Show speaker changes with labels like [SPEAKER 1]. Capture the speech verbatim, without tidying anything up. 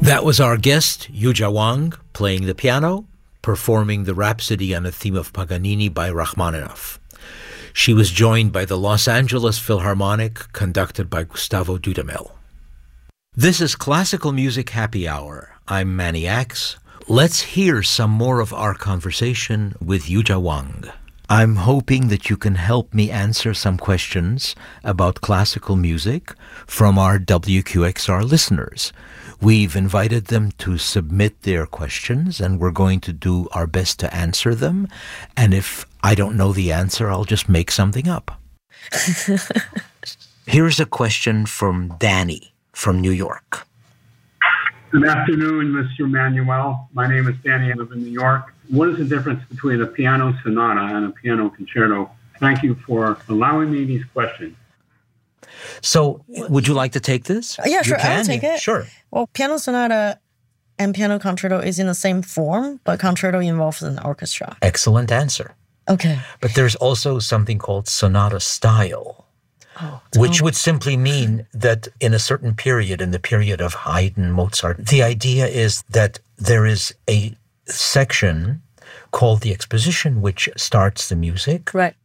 [SPEAKER 1] That was our guest, Yuja Wang, playing the piano, performing the Rhapsody on a Theme of Paganini by Rachmaninoff. She was joined by the Los Angeles Philharmonic, conducted by Gustavo Dudamel. This is Classical Music Happy Hour. I'm Manny Axe. Let's hear some more of our conversation with Yuja Wang. I'm hoping that you can help me answer some questions about classical music from our W Q X R listeners. We've invited them to submit their questions, and we're going to do our best to answer them. And if I don't know the answer, I'll just make something up. Here's a question from Danny from New York.
[SPEAKER 2] Good afternoon, Mister Manuel. My name is Danny. I live in New York. What is the difference between a piano sonata and a piano concerto? Thank you for allowing me these questions.
[SPEAKER 1] So, would you like to take this?
[SPEAKER 3] Yeah, sure.
[SPEAKER 1] You can?
[SPEAKER 3] I will take it.
[SPEAKER 1] Sure.
[SPEAKER 3] Well, piano sonata and piano concerto is in the same form, but concerto involves an orchestra.
[SPEAKER 1] Excellent answer.
[SPEAKER 3] Okay.
[SPEAKER 1] But there's also something called sonata style,
[SPEAKER 3] oh,
[SPEAKER 1] which would simply mean that in a certain period, in the period of Haydn, Mozart, the idea is that there is a section called the exposition, which starts the music.
[SPEAKER 3] Right.